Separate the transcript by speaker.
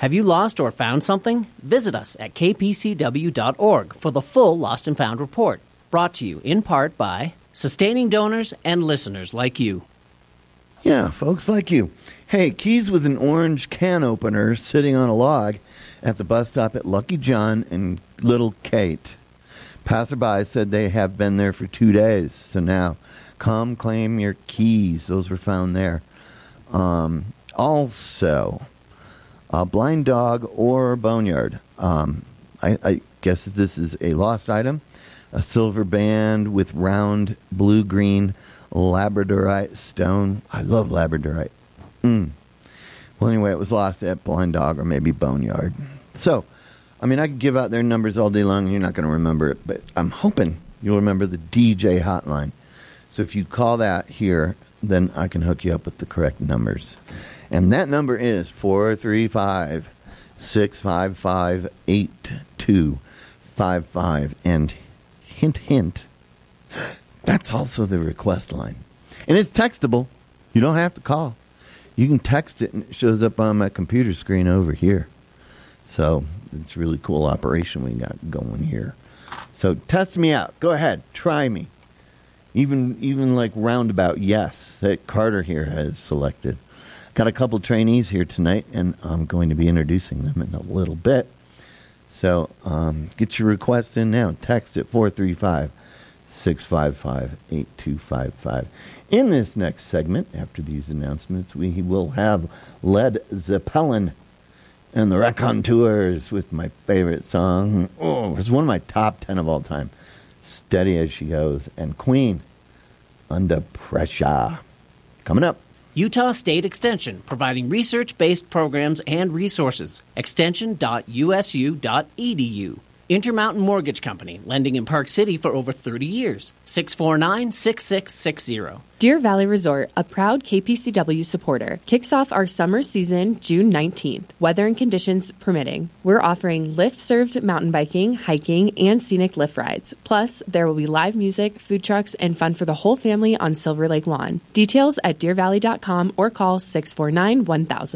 Speaker 1: Have you lost or found something? Visit us at kpcw.org for the full Lost and Found report, brought to you in part by sustaining donors and listeners like you.
Speaker 2: Yeah, folks like you. Hey, keys with an orange can opener sitting on a log at the bus stop at Lucky John and Little Kate. Passerby said they have been there for 2 days, so now come claim your keys. Those were found there. Also, a blind dog or boneyard. I guess this is a lost item. A silver band with round blue-green labradorite stone. I love labradorite. Well, anyway, it was lost at Blind Dog or maybe Boneyard. So, I mean, I could give out their numbers all day long and you're not going to remember it, but I'm hoping you'll remember the DJ hotline. So if you call that here, then I can hook you up with the correct numbers. And that number is 435-655-8255. And hint, hint, that's also the request line. And it's textable. You don't have to call. You can text it and it shows up on my computer screen over here. So it's a really cool operation we got going here. So test me out. Go ahead. Try me. Even like roundabout yes that Carter here has selected. Got a couple trainees here tonight, and I'm going to be introducing them in a little bit. So get your requests in now. Text at 435-655-8255. In this next segment, after these announcements, we will have Led Zeppelin and the Raconteurs with my favorite song. Oh, it's one of my top 10 of all time. Steady as She Goes. And Queen, Under Pressure. Coming up.
Speaker 1: Utah State Extension, providing research-based programs and resources. Extension.usu.edu. Intermountain Mortgage Company, lending in Park City for over 30 years. 649-6660.
Speaker 3: Deer Valley Resort, a proud KPCW supporter, kicks off our summer season June 19th, weather and conditions permitting. We're offering lift-served mountain biking, hiking, and scenic lift rides. Plus, there will be live music, food trucks, and fun for the whole family on Silver Lake Lawn. Details at deervalley.com or call 649-1000.